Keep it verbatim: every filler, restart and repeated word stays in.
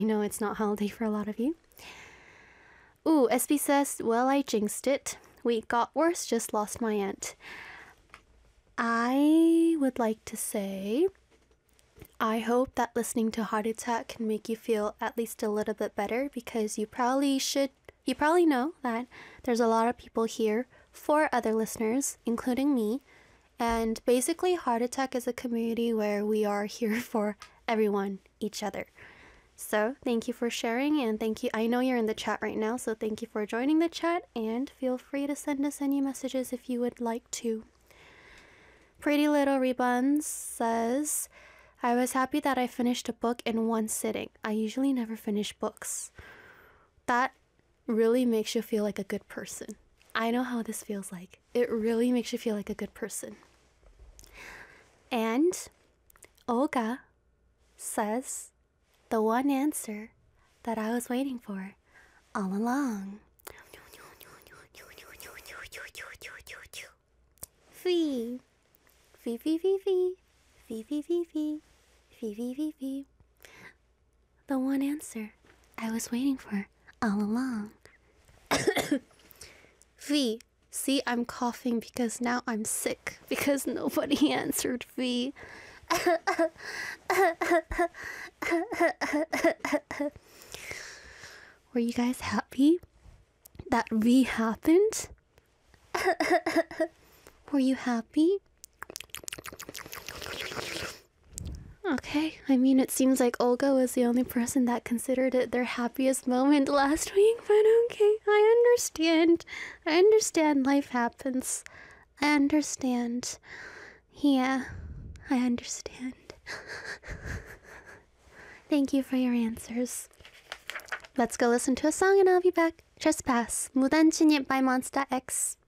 You know it's not holiday for a lot of you. Ooh, S B says, well, I jinxed it. Week got worse, just lost my aunt. I would like to say, I hope that listening to Heart Attack can make you feel at least a little bit better, because you probably should, you probably know that there's a lot of people here for other listeners, including me. And basically, Heart Attack is a community where we are here for everyone, each other. So thank you for sharing, and thank you. I know you're in the chat right now, so thank you for joining the chat, and feel free to send us any messages if you would like to. Pretty Little Ribbons says, I was happy that I finished a book in one sitting. I usually never finish books. That really makes you feel like a good person. I know how this feels like. It really makes you feel like a good person. And Olga says, the one answer that I was waiting for all along. Fee. Fee, fee, fee, fee. Fee, fee, fee, fee. Fee, fee, fee, fee. The one answer I was waiting for all along. Fee. See, I'm coughing because now I'm sick because nobody answered Fee. Were you guys happy that V happened? Were you happy? Okay, I mean, it seems like Olga was the only person that considered it their happiest moment last week, but okay, I understand. I understand life happens. I understand. Yeah, I understand. Thank you for your answers. Let's go listen to a song and I'll be back. Trespass, 무단 침입 by Monsta X.